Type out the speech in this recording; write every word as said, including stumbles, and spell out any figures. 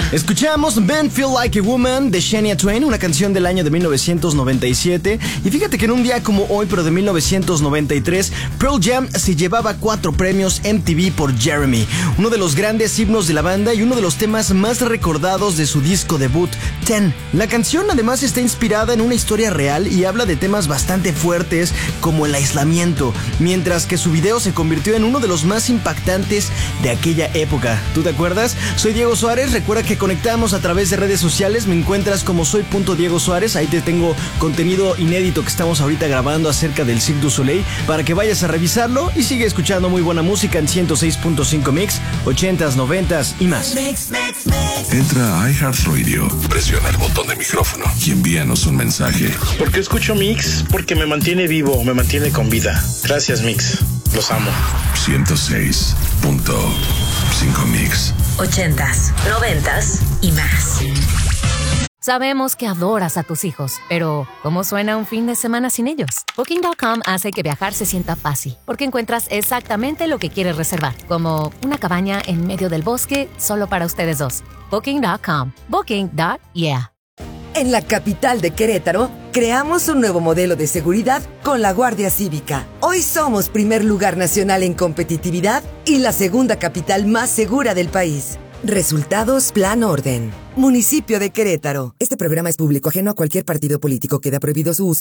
Escuchamos Men Feel Like a Woman de Shania Twain, una canción del año de mil novecientos noventa y siete. Y fíjate que en un día como hoy, pero de mil novecientos noventa y tres, Pearl Jam se llevaba cuatro premios M T V por Jeremy, uno de los grandes himnos de la banda y uno de los temas más recordados de su disco debut, Ten. La canción además está inspirada en una historia real y habla de temas bastante fuertes como el aislamiento, mientras que su video se convirtió en uno de los más impactantes de aquella época. ¿Tú te acuerdas? Soy Diego Suárez, recuerda que conectamos a través de redes sociales, me encuentras como soy.diego Suárez, ahí te tengo contenido inédito que estamos ahorita grabando acerca del Cirque du Soleil para que vayas a revisarlo y sigue escuchando muy buena música en ciento seis punto cinco Mix, ochentas, noventas y más. Mix, mix, mix. Entra a iHeartRadio, presiona el botón de micrófono y envíanos un mensaje. ¿Por qué escucho Mix? Porque me mantiene vivo, me mantiene con vida. Gracias, Mix. Los amo. ciento seis punto cinco Mix. Ochentas, noventas y más. Sabemos que adoras a tus hijos, pero ¿cómo suena un fin de semana sin ellos? Booking punto com hace que viajar se sienta fácil, porque encuentras exactamente lo que quieres reservar, como una cabaña en medio del bosque solo para ustedes dos. Booking punto com. Booking. Yeah. En la capital de Querétaro, creamos un nuevo modelo de seguridad con la Guardia Cívica. Hoy somos primer lugar nacional en competitividad y la segunda capital más segura del país. Resultados Plan Orden. Municipio de Querétaro. Este programa es público ajeno a cualquier partido político. Queda prohibido su uso.